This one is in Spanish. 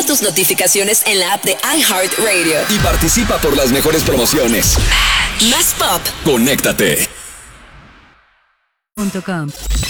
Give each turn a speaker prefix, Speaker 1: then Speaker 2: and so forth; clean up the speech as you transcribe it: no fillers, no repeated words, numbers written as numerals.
Speaker 1: Activa tus notificaciones en la app de iHeartRadio.
Speaker 2: Y participa por las mejores promociones.
Speaker 1: Más pop.
Speaker 2: Conéctate.
Speaker 3: .com